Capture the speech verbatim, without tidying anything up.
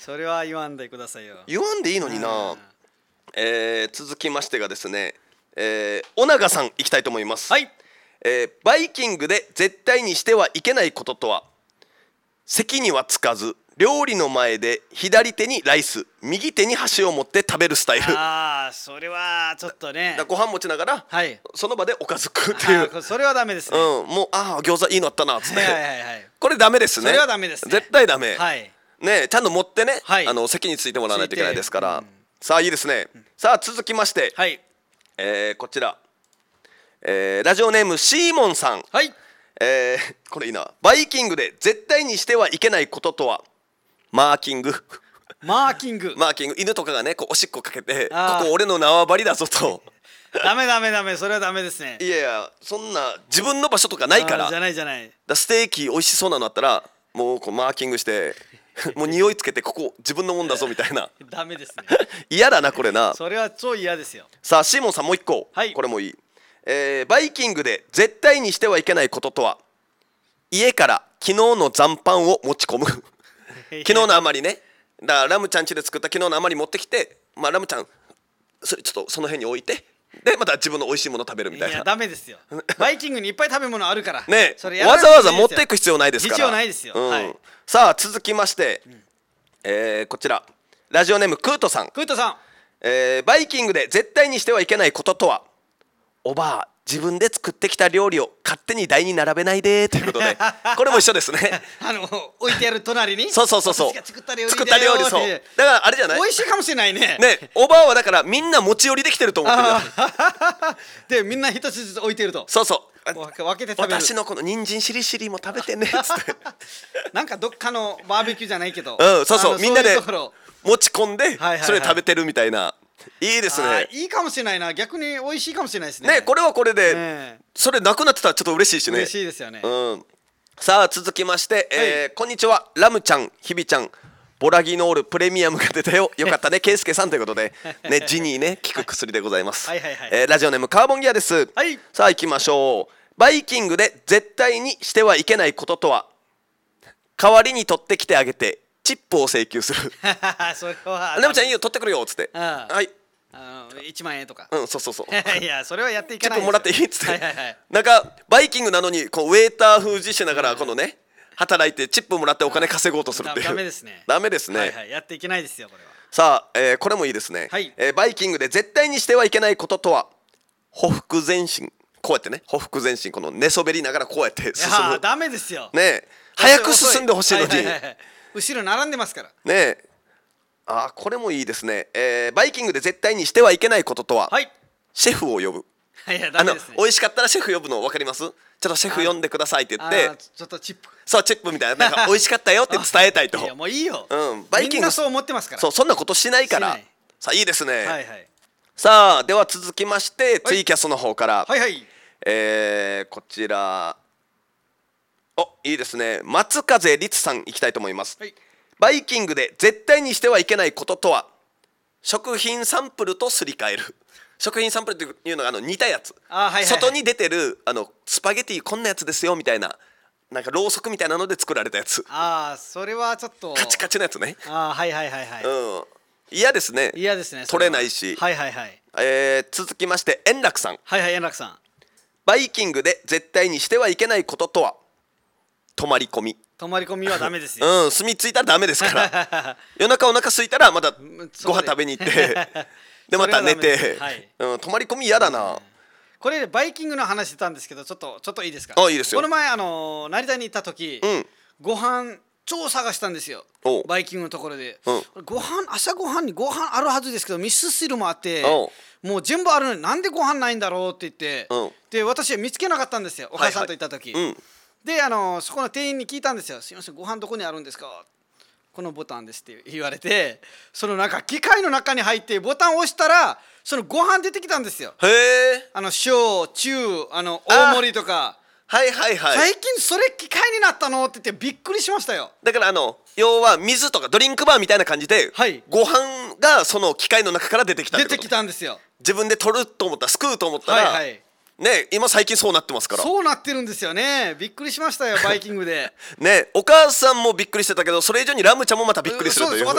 それは言わんでくださいよ。 言わんでいいのにな。えー、続きましてがですね、えー、小長さんいきたいと思います。 はい、 えー、バイキングで絶対にしてはいけないこととは、席にはつかず料理の前で左手にライス右手に箸を持って食べるスタイル。 ああ、それはちょっとね、 ご飯持ちながら、はい、その場でおかず食うっていう。 それはダメですね、 うん、もうああ餃子いいのあったなっつって、 はいはいはい、 これダメですね。 それはダメですね、 絶対ダメ、 はい、 ね、ちゃんと持ってね、 はい、 あの席についてもらわないといけないですから、うん、さあいいですね、うん、さあ続きまして、はい、えー、こちら、えー、ラジオネームシーモンさん、はい、えー、これいいな。バイキングで絶対にしてはいけないこととは、マーキング。 マーキングマーキング、犬とかがねこうおしっこかけて、ここ俺の縄張りだぞとダメダメダメ、それはダメですね。 いやいや、そんな自分の場所とかないから。 じゃないじゃない。 だステーキ美味しそうなのあったらもうこうマーキングしてもう匂いつけて、ここ自分のもんだぞみたいなダメですね嫌だなこれな。 それは超嫌ですよ。 さあシーモンさんもう一個、はい、これもいい。えー、バイキングで絶対にしてはいけないこととは、家から昨日の残飯を持ち込む昨日の余りね、だからラムちゃん家で作った昨日の余り持ってきて、まあラムちゃんそれちょっとその辺に置いて、でまた自分の美味しいもの食べるみたいな。 いやダメですよバイキングにいっぱい食べ物あるからね、 それわざわざ持っていく必要ないですから。 必要ないですよ、うん、はい、 さあ続きまして、うん、えー、こちらラジオネームクートさん。 クートさん、 えー、バイキングで絶対にしてはいけないこととは、おばあ自分で作ってきた料理を勝手に台に並べないでということでこれも一緒ですねあの置いてある隣にそうそうそうそう、 私が作った料理作った料理、そうだからあれじゃない、 美味しいかもしれないね。 ね、おばあはだからみんな持ち寄りできてると思ってるでみんな一つずつ置いてると、 そうそう分けて食べる。 私のこの人参しりしりも食べてねっつってなんかどっかのバーベキューじゃないけど、 うん、そうそう、みんなで持ち込んでそれ食べてるみたいな。いいですね。 いいかもしれないな。逆に美味しいかもしれないですね。 ね、これはこれで、ね、それなくなってたらちょっと嬉しいしね。 嬉しいですよね。 うん。さあ続きまして、はい、えー、こんにちは、ラムちゃん、ひびちゃん、ボラギノールプレミアムが出たよ。よかったね、ケイスケさんということで、ね、ジニーね、効く薬でございます。はいはいはい、えー、ラジオネームカーボンギアです。はい、さあ行きましょう。バイキングで絶対にしてはいけないこととは、代わりに取ってきてあげてチップを請求するそれはラムちゃんいいよ取ってくるよっつって、はい、 あのいちまんえんとか、 うん、そうそうそういやそれはやっていかないチップもらっていいっつって、はいはいはい、なんかバイキングなのにこうウェーター風実しながらこのね、働いてチップもらってお金稼ごうとするっていう。 ダメですね。 ダメですね、 はいはい、やっていけないですよこれは。 さあ、えー、これもいいですね、はい、えー、バイキングで絶対にしてはいけないこととは、ほふく前進。こうやってね、ほふく前進、この寝そべりながらこうやって進む。いやダメですよね、早く進んでほしいのに、はいはいはい、 後ろ並んでますからね。あ、これもいいですね、えー、バイキングで絶対にしてはいけないこととは、はい、シェフを呼ぶ。 いやダメですね。 あの美味しかったらシェフ呼ぶの分かります？ちょっとシェフ呼んでくださいって言って、 ちょっとチップ、 そうチップみたいな、なんか美味しかったよって伝えたいと。 いやもういいよ、 うん、バイキングみんなそう思ってますから。 そう、そんなことしないから。さあいいですね、はいはい、さあでは続きまして、はい、ツイキャスの方から、はいはい、えー、こちら、お、いいですね、松風律さんいきたいと思います、はい、バイキングで絶対にしてはいけないこととは、食品サンプルとすり替える。食品サンプルというのがあの似たやつ、はいはいはい、外に出てるあのスパゲティこんなやつですよみたいな、なんかろうそくみたいなので作られたやつ。 ああ、それはちょっとカチカチのやつね。 ああ、はいはいはいはい、うん、 嫌ですね。 嫌ですね、 取れないし。 はいはいはい、 えー、続きまして円楽さん。 はいはい、円楽さん。 バイキングで絶対にしてはいけないこととは、泊まり込み。 泊まり込みはダメですよ。 うん、住み着いたらダメですから夜中お腹空いたらまたご飯食べに行ってでまた寝て、はい、うん、泊まり込み嫌だな、うん、 これバイキングの話してたんですけど、ちょっとちょっといいですか？ あ、いいですよ。 この前あの成田に行った時、うん、ご飯超探したんですよ、バイキングのところで、うん、ご飯朝ご飯にご飯あるはずですけど味噌汁もあってもう全部あるのになんでご飯ないんだろうって言って、うん、で私は見つけなかったんですよ、お母さんと行った時、はいはい、うん、であのそこの店員に聞いたんですよ。すいません、ご飯どこにあるんですか？このボタンですって言われて、そのなんか機械の中に入ってボタンを押したらそのご飯出てきたんですよ。 へえ。 あの小中あの大盛りとか。 はいはいはい。 最近それ機械になったのって言ってびっくりしましたよ。 だからあの要は水とかドリンクバーみたいな感じで、はい、ご飯がその機械の中から出てきたってこと。 出てきたんですよ。 自分で取ると思ったらすくうと思ったら、はいはい、ね、今最近そうなってますから。 そうなってるんですよね。びっくりしましたよバイキングでね、お母さんもびっくりしてたけど、それ以上にラムちゃんもまたびっくりするという。